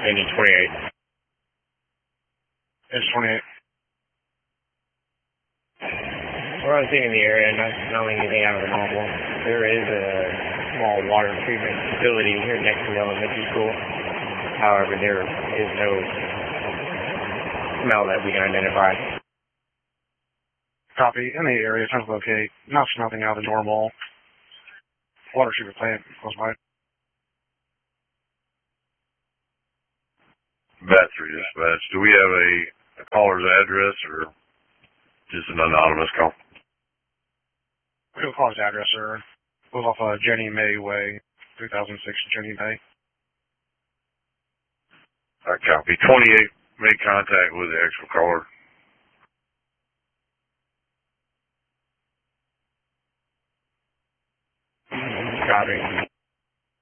Ending 28. It's 28. We're on scene in the area, not knowing anything out of the normal. There is a small water treatment facility here next to the elementary school. However, there is no smell that we can identify. Copy. In the area, trying to locate. Nothing out of the normal. Water treatment plant close by. Bat 3 dispatch. Do we have a caller's address or just an anonymous call? We have a caller's address, sir. It was off Jenny May Way, 2006 Jenny May. I copy. 28 made contact with the actual caller. Copy.